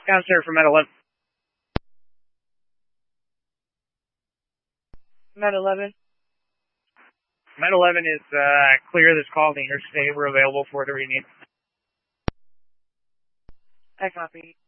Counselor for Med 11. Med 11. Med 11 is clear. This call to interstate. We're available for the reading. I copy.